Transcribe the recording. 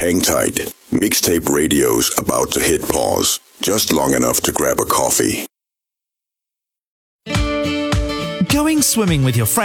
Hang tight. Mixtape radio's about to hit pause, just long enough to grab a coffee. Going swimming with your friends